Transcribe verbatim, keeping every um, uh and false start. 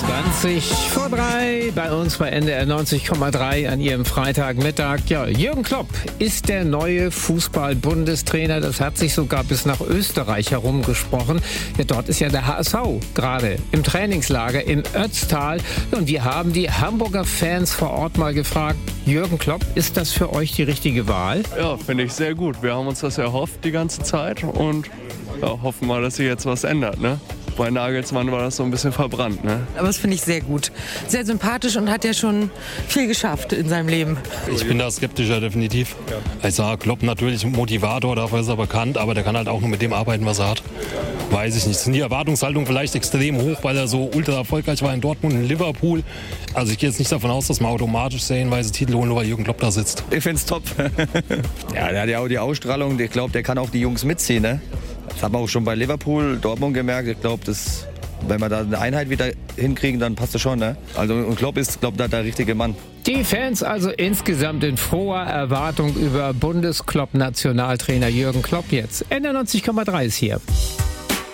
zwanzig vor drei bei uns bei N D R neunzig Komma drei an Ihrem Freitagmittag. Ja, Jürgen Klopp ist der neue Fußball-Bundestrainer. Das hat sich sogar bis nach Österreich herumgesprochen. Ja, dort ist ja der H S V gerade im Trainingslager im Ötztal. Und wir haben die Hamburger Fans vor Ort mal gefragt, Jürgen Klopp, ist das für euch die richtige Wahl? Ja, finde ich sehr gut. Wir haben uns das erhofft die ganze Zeit und ja, hoffen mal, dass sich jetzt was ändert, ne? Bei Nagelsmann war das so ein bisschen verbrannt, ne? Aber das finde ich sehr gut. Sehr sympathisch und hat ja schon viel geschafft in seinem Leben. Ich bin da skeptischer, definitiv. Ja. Ich sage, Klopp natürlich Motivator, dafür ist er bekannt, aber der kann halt auch nur mit dem arbeiten, was er hat. Weiß ich nicht. Sind die Erwartungshaltungen vielleicht extrem hoch, weil er so ultra erfolgreich war in Dortmund und Liverpool? Also ich gehe jetzt nicht davon aus, dass man automatisch serienweise Titel holen, nur weil Jürgen Klopp da sitzt. Ich finde es top. Ja, der hat ja auch die Ausstrahlung. Ich glaube, der kann auch die Jungs mitziehen, ne? Das hat man auch schon bei Liverpool, Dortmund gemerkt. Ich glaube, wenn wir da eine Einheit wieder hinkriegen, dann passt das schon. Ne? Also, und Klopp ist, glaube ich, der richtige Mann. Die Fans also insgesamt in froher Erwartung über Bundesklopp-Nationaltrainer Jürgen Klopp jetzt. N D R neunzig Komma drei ist hier.